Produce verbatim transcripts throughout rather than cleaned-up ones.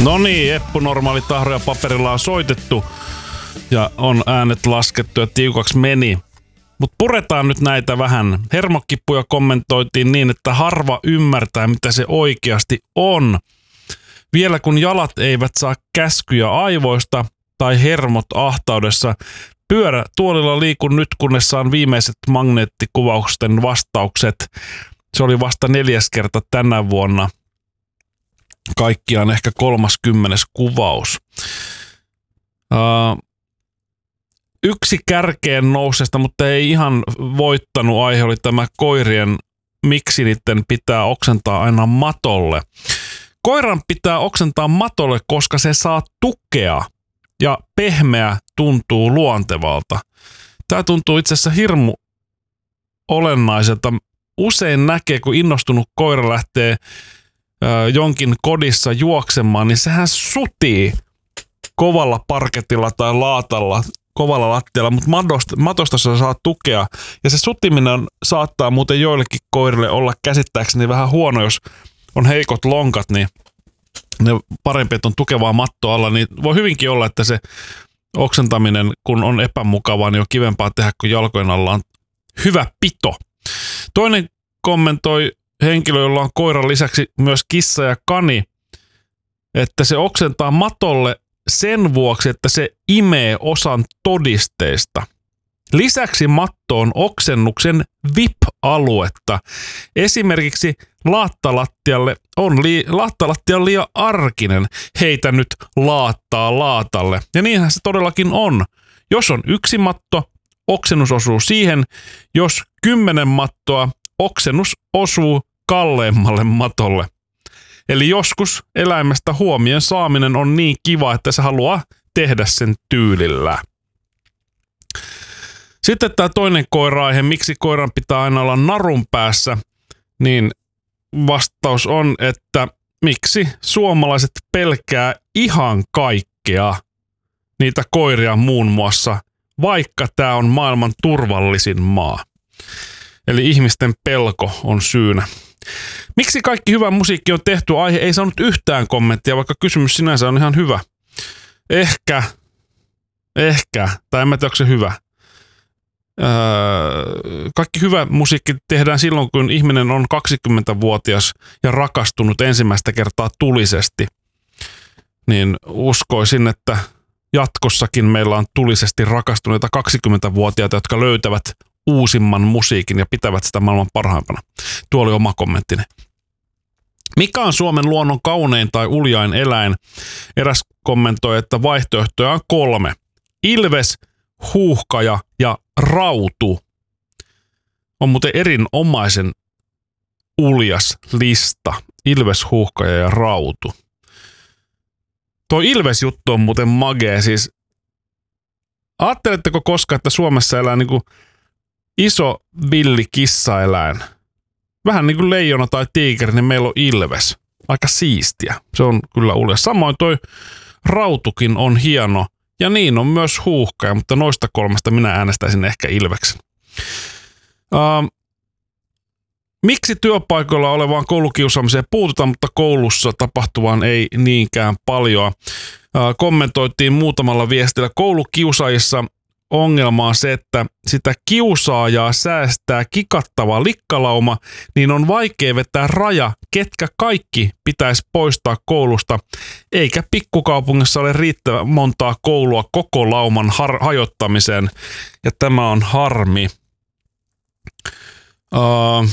No niin, Eppu Normaali tahroja paperilla on soitettu ja on äänet laskettu ja tiukaksi meni. Mutta puretaan nyt näitä vähän. Hermokippuja kommentoitiin niin, että harva ymmärtää, mitä se oikeasti on. Vielä kun jalat eivät saa käskyjä aivoista tai hermot ahtaudessa, pyörä tuolilla liikun nyt, kunnes saan viimeiset magneettikuvausten vastaukset. Se oli vasta neljäs kerta tänä vuonna. Kaikkiaan ehkä kolmaskymmenes kuvaus. Uh, yksi kärkeen nousesta, mutta ei ihan voittanut aihe oli tämä koirien, miksi niiden pitää oksentaa aina matolle. Koiran pitää oksentaa matolle, koska se saa tukea ja pehmeä tuntuu luontevalta. Tämä tuntuu itse asiassa hirmu olennaiselta. Usein näkee, kun innostunut koira lähtee jonkin kodissa juoksemaan, niin sehän sutii kovalla parketilla tai laatalla, kovalla lattialla, mutta matosta, matosta se saa tukea. Ja se sutiminen saattaa muuten joillekin koirille olla käsittääkseni vähän huono, jos on heikot lonkat, niin ne parempi, että on tukevaa mattoa alla, niin voi hyvinkin olla, että se oksentaminen, kun on epämukavaa, niin on kivempaa tehdä, kun jalkojen alla on hyvä pito. Toinen kommentoi henkilö, jolla on koiran lisäksi myös kissa ja kani, että se oksentaa matolle sen vuoksi, että se imee osan todisteista. Lisäksi matto on oksennuksen V I P-aluetta. Esimerkiksi laattalattialle on li- laattalattia on liian arkinen. Heitä nyt laattaa laatalle. Ja niinhän se todellakin on. Jos on yksi matto, oksennus osuu siihen. Jos kymmenen mattoa, oksennus osuu kalleimmalle matolle. Eli joskus eläimestä huomioon saaminen on niin kiva, että se haluaa tehdä sen tyylillä. Sitten tämä toinen koira-aihe, miksi koiran pitää aina olla narun päässä, niin vastaus on, että miksi suomalaiset pelkää ihan kaikkea, niitä koiria muun muassa, vaikka tämä on maailman turvallisin maa. Eli ihmisten pelko on syynä. Miksi kaikki hyvä musiikki on tehty? Aihe ei saanut yhtään kommenttia, vaikka kysymys sinänsä on ihan hyvä. Ehkä, ehkä, tai en mä tiedä, onko se hyvä. Öö, kaikki hyvä musiikki tehdään silloin, kun ihminen on kaksikymmentävuotias ja rakastunut ensimmäistä kertaa tulisesti. Niin uskoisin, että jatkossakin meillä on tulisesti rakastuneita kaksikymmentävuotiaita, jotka löytävät uusimman musiikin ja pitävät sitä maailman parhaimpana. Tuo oli oma kommenttini. Mikä on Suomen luonnon kaunein tai uljain eläin? Eräs kommentoi, että vaihtoehtoja on kolme. Ilves, huuhkaja ja rautu. On muuten erinomaisen uljas lista. Ilves, huuhkaja ja rautu. Tuo Ilves-juttu on muuten magee. Siis ajatteletteko koskaan, että Suomessa elää niinku iso villi kissaeläin? Vähän niin kuin leijona tai tiikeri, niin meillä on ilves. Aika siistiä. Se on kyllä uljas. Samoin toi rautukin on hieno. Ja niin on myös huuhkaja, mutta noista kolmesta minä äänestäisin ehkä ilveksen. Uh, miksi työpaikoilla olevaan koulukiusaamiseen puututaan, mutta koulussa tapahtuvaan ei niinkään paljon? Uh, kommentoitiin muutamalla viestillä. Koulukiusaajissa ongelma on se, että sitä kiusaajaa säästää kikattava likkalauma, niin on vaikea vetää raja, ketkä kaikki pitäisi poistaa koulusta, eikä pikkukaupungissa ole riittävän montaa koulua koko lauman har- hajottamiseen, ja tämä on harmi. Uh,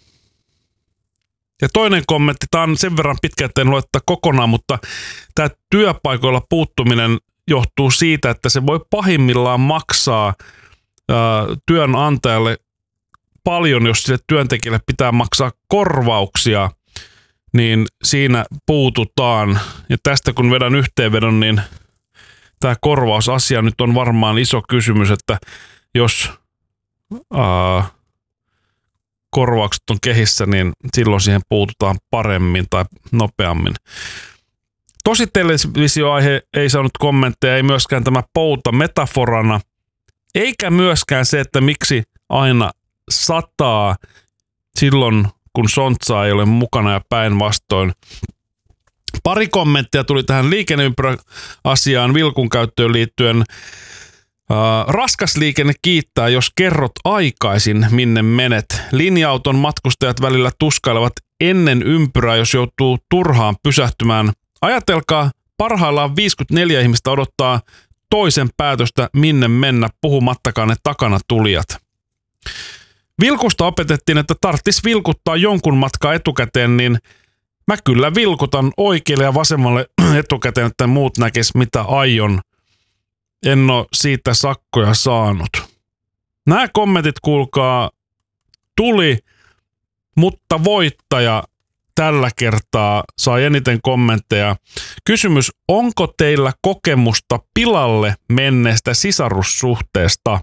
ja toinen kommentti, tämä on sen verran pitkä, että en lue tätä kokonaan, mutta tämä työpaikoilla puuttuminen johtuu siitä, että se voi pahimmillaan maksaa ää, työnantajalle paljon, jos sille työntekijälle pitää maksaa korvauksia, niin siinä puututaan. Ja tästä kun vedän yhteenvedon, niin tämä korvausasia nyt on varmaan iso kysymys, että jos ää, korvaukset on kehissä, niin silloin siihen puututaan paremmin tai nopeammin. Tosi televisioaihe ei saanut kommentteja, ei myöskään tämä pouta metaforana, eikä myöskään se, että miksi aina sataa silloin, kun sontsaa ei ole mukana ja päinvastoin. Pari kommenttia tuli tähän liikenneympyrä-asiaan Vilkun käyttöön liittyen. Uh, raskas liikenne kiittää, jos kerrot aikaisin, minne menet. Linja-auton matkustajat välillä tuskailevat ennen ympyrää, jos joutuu turhaan pysähtymään. Ajatelkaa, parhaillaan viisikymmentäneljä ihmistä odottaa toisen päätöstä, minne mennä, puhumattakaan ne takana tulijat. Vilkusta opetettiin, että tarttis vilkuttaa jonkun matkaa etukäteen, niin mä kyllä vilkutan oikealle ja vasemmalle etukäteen, että muut näkis mitä aion. En ole siitä sakkoja saanut. Nämä kommentit, kuulkaa, tuli, mutta voittaja tällä kertaa sai eniten kommentteja. Kysymys, onko teillä kokemusta pilalle menneestä sisarussuhteesta?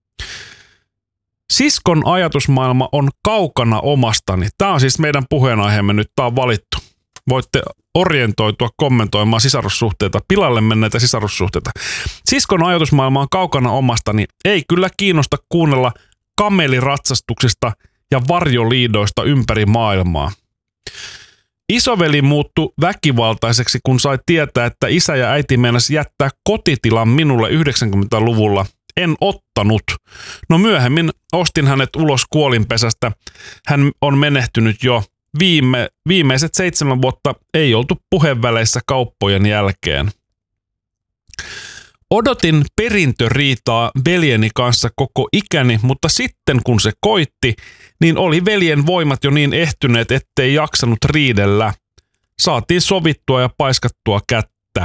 Siskon ajatusmaailma on kaukana omastani. Tämä on siis meidän puheenaiheemme nyt, tämä on valittu. Voitte orientoitua kommentoimaan sisarussuhteita, pilalle menneitä sisarussuhteita. Siskon ajatusmaailma on kaukana omastani. Ei kyllä kiinnosta kuunnella kameliratsastuksista ja varjoliidoista ympäri maailmaa. Isoveli muuttui väkivaltaiseksi, kun sai tietää, että isä ja äiti meinasi jättää kotitilan minulle yhdeksänkymmentäluvulla. En ottanut. No myöhemmin ostin hänet ulos kuolinpesästä. Hän on menehtynyt jo. Viime, viimeiset seitsemän vuotta ei oltu puheenväleissä kauppojen jälkeen. Odotin perintöriitaa veljeni kanssa koko ikäni, mutta sitten kun se koitti, niin oli veljen voimat jo niin ehtyneet, ettei jaksanut riidellä. Saatiin sovittua ja paiskattua kättä.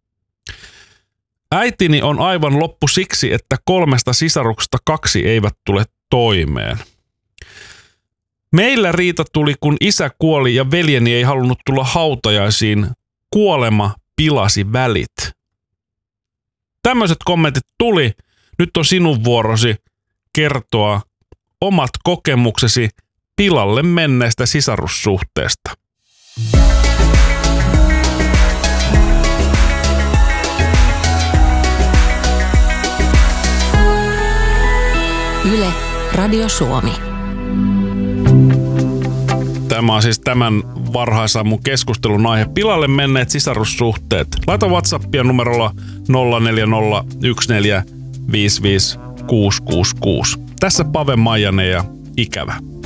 Äitini on aivan loppu siksi, että kolmesta sisaruksesta kaksi eivät tule toimeen. Meillä riita tuli, kun isä kuoli ja veljeni ei halunnut tulla hautajaisiin. Kuolema pilasi välit. Tämmöiset kommentit tuli. Nyt on sinun vuorosi kertoa omat kokemuksesi pilalle menneestä sisarussuhteesta. Yle, Radio Suomi. Tämä on siis tämän varhaisaamun keskustelun aihe. Pilalle menneet sisarussuhteet. Laita WhatsAppia numerolla nolla neljä nolla yksi neljä viisi viisi kuusi kuusi kuusi. Tässä Pave Maijanen ja Ikävä.